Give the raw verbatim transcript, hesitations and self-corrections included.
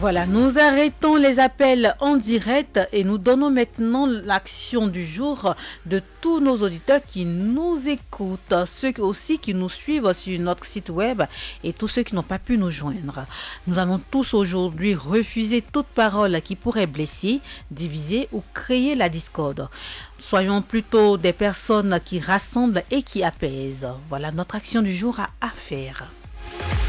Voilà, nous arrêtons les appels en direct et nous donnons maintenant l'action du jour de tous nos auditeurs qui nous écoutent, ceux aussi qui nous suivent sur notre site web et tous ceux qui n'ont pas pu nous joindre. Nous allons tous aujourd'hui refuser toute parole qui pourrait blesser, diviser ou créer la discorde. Soyons plutôt des personnes qui rassemblent et qui apaisent. Voilà notre action du jour à, à faire.